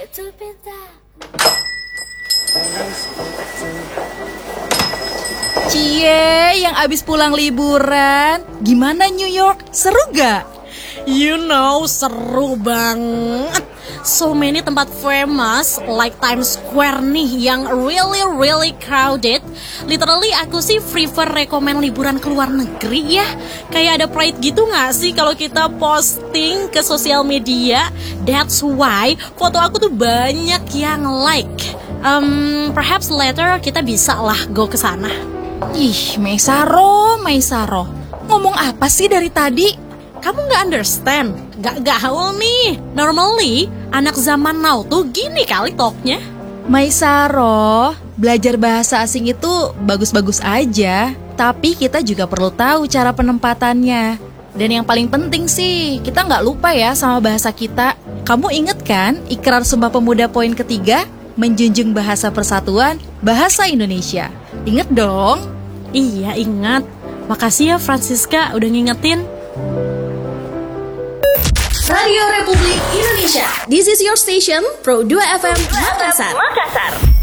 Cie, yang abis pulang liburan, gimana New York? Seru gak? Seru banget. So many tempat famous like Times Square nih yang really crowded. Literally aku sih prefer recommend liburan ke luar negeri ya. Kayak ada pride gitu gak sih kalau kita posting ke sosial media? That's why foto aku tuh banyak yang like. Perhaps later kita bisa lah go ke sana. Ih, Maisaro. Ngomong apa sih dari tadi? Kamu gak understand? Gak gaul nih. Normally, anak zaman now tuh gini kali talknya. Maisaro, belajar bahasa asing itu bagus-bagus aja, tapi kita juga perlu tahu cara penempatannya. Dan yang paling penting sih, kita gak lupa ya sama bahasa kita. Kamu inget kan Ikrar Sumpah Pemuda poin ketiga? Menjunjung bahasa persatuan, bahasa Indonesia. Ingat dong? Iya, ingat. Makasih ya Francisca udah ngingetin. Radio Republik Indonesia. This is your station, Pro 2 FM Makassar.